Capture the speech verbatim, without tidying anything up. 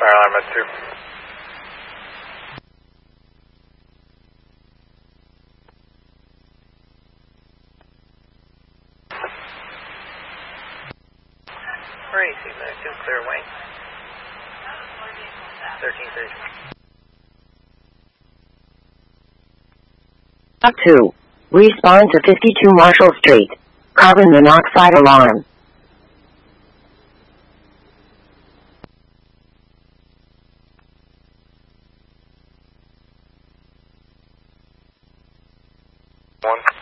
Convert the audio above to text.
Fire alarm at two. Where are you seeing that? Two clear white. thirteen thirty. Up two. Respond to fifty-two Marshall Street. Carbon monoxide alarm. One.